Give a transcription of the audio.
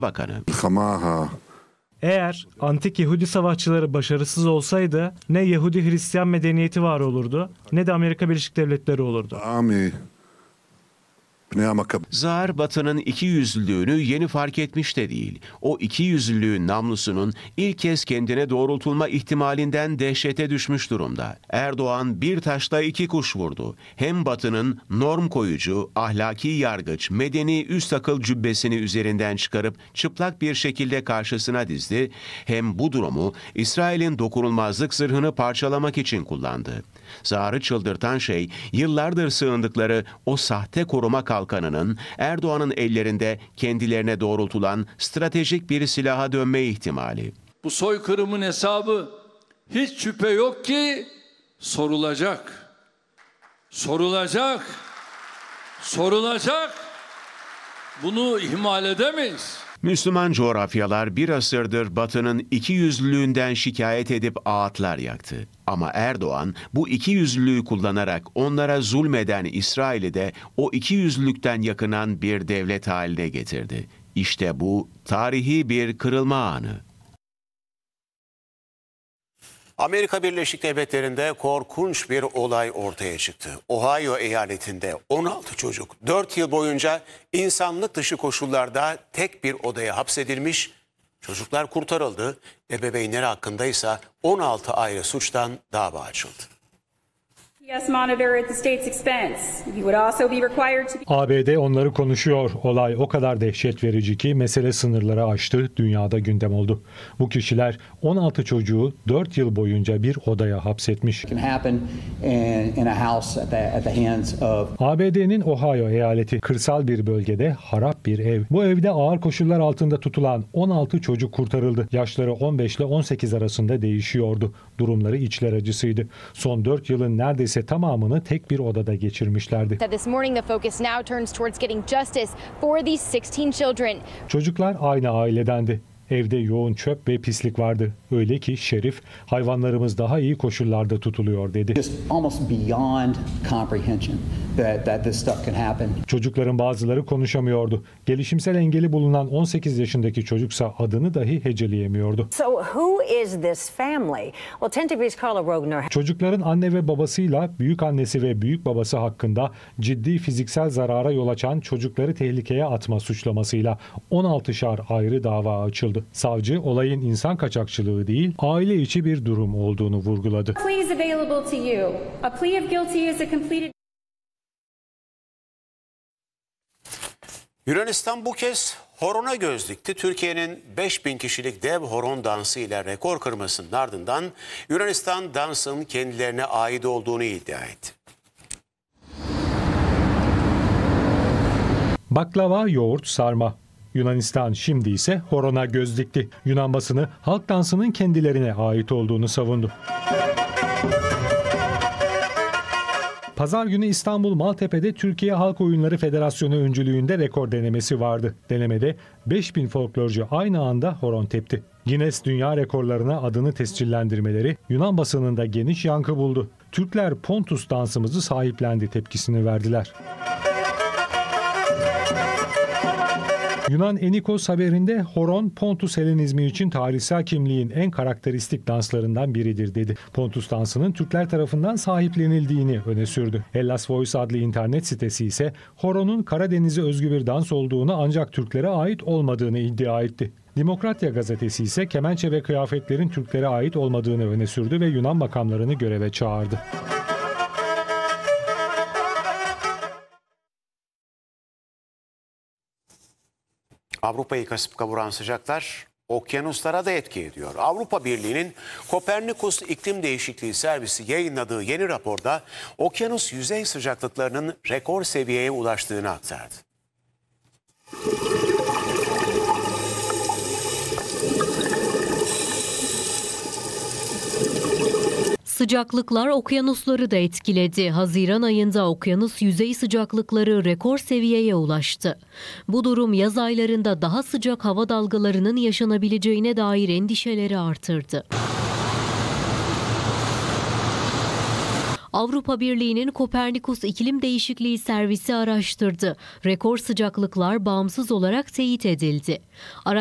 Bakanı. Eğer antik Yahudi savaşçıları başarısız olsaydı ne Yahudi Hristiyan medeniyeti var olurdu ne de Amerika Birleşik Devletleri olurdu. Zar Batı'nın ikiyüzlülüğünü yeni fark etmiş de değil. O ikiyüzlülüğün namlusunun ilk kez kendine doğrultulma ihtimalinden dehşete düşmüş durumda. Erdoğan bir taşla iki kuş vurdu. Hem Batı'nın norm koyucu, ahlaki yargıç, medeni üst akıl cübbesini üzerinden çıkarıp çıplak bir şekilde karşısına dizdi, hem bu durumu İsrail'in dokunulmazlık zırhını parçalamak için kullandı. Zar'ı çıldırtan şey, yıllardır sığındıkları o sahte koruma kalkanının Erdoğan'ın ellerinde kendilerine doğrultulan stratejik bir silaha dönme ihtimali. Bu soykırımın hesabı hiç şüphe yok ki sorulacak. Sorulacak. Sorulacak. Bunu ihmal edemeyiz. Müslüman coğrafyalar bir asırdır Batı'nın ikiyüzlülüğünden şikayet edip ağıtlar yaktı. Ama Erdoğan bu ikiyüzlülüğü kullanarak onlara zulmeden İsrail'i de o ikiyüzlülükten yakınan bir devlet haline getirdi. İşte bu tarihi bir kırılma anı. Amerika Birleşik Devletleri'nde korkunç bir olay ortaya çıktı. Ohio eyaletinde 16 çocuk 4 yıl boyunca insanlık dışı koşullarda tek bir odaya hapsedilmiş. Çocuklar kurtarıldı. Ebeveynleri hakkında ise 16 ayrı suçtan dava açıldı. ABD onları konuşuyor. Olay o kadar dehşet verici ki mesele sınırları aştı, dünyada gündem oldu. Bu kişiler 16 çocuğu 4 yıl boyunca bir odaya hapsetmiş. ABD'nin Ohio eyaleti kırsal bir bölgede harap bir ev. Bu evde ağır koşullar altında tutulan 16 çocuk kurtarıldı. Yaşları 15 ile 18 arasında değişiyordu. Durumları içler acısıydı. Son 4 yılın neredeyse tamamını tek bir odada geçirmişlerdi. Çocuklar aynı ailedendi. Evde yoğun çöp ve pislik vardı. Öyle ki Şerif, hayvanlarımız daha iyi koşullarda tutuluyor dedi. Çocukların bazıları konuşamıyordu. Gelişimsel engeli bulunan 18 yaşındaki çocuksa adını dahi heceleyemiyordu. Çocukların anne ve babasıyla büyük annesi ve büyük babası hakkında ciddi fiziksel zarara yol açan çocukları tehlikeye atma suçlamasıyla 16'şar ayrı dava açıldı. Savcı olayın insan kaçakçılığı değil, aile içi bir durum olduğunu vurguladı. Yunanistan bu kez horona göz dikti. Türkiye'nin 5000 kişilik dev horon dansı ile rekor kırmasının ardından Yunanistan dansın kendilerine ait olduğunu iddia etti. Baklava, yoğurt, sarma. Yunanistan şimdi ise horona göz dikti. Yunan basını halk dansının kendilerine ait olduğunu savundu. Pazar günü İstanbul Maltepe'de Türkiye Halk Oyunları Federasyonu öncülüğünde rekor denemesi vardı. Denemede 5000 folklorcu aynı anda horon tepti. Guinness Dünya Rekorlarına adını tescillendirmeleri Yunan basınında geniş yankı buldu. Türkler Pontus dansımızı sahiplendi tepkisini verdiler. Yunan Enikos haberinde horon Pontus Helenizmi için tarihsel kimliğin en karakteristik danslarından biridir dedi. Pontus dansının Türkler tarafından sahiplenildiğini öne sürdü. Hellas Voice adlı internet sitesi ise horonun Karadeniz'e özgü bir dans olduğunu ancak Türklere ait olmadığını iddia etti. Demokratya gazetesi ise kemençe ve kıyafetlerin Türklere ait olmadığını öne sürdü ve Yunan makamlarını göreve çağırdı. Avrupa'yı kasıp kavuran sıcaklar okyanuslara da etki ediyor. Avrupa Birliği'nin Kopernikus İklim Değişikliği Servisi yayınladığı yeni raporda okyanus yüzey sıcaklıklarının rekor seviyeye ulaştığını aktardı. Sıcaklıklar okyanusları da etkiledi. Haziran ayında okyanus yüzey sıcaklıkları rekor seviyeye ulaştı. Bu durum yaz aylarında daha sıcak hava dalgalarının yaşanabileceğine dair endişeleri artırdı. Avrupa Birliği'nin Kopernikus İklim Değişikliği Servisi araştırdı. Rekor sıcaklıklar bağımsız olarak teyit edildi.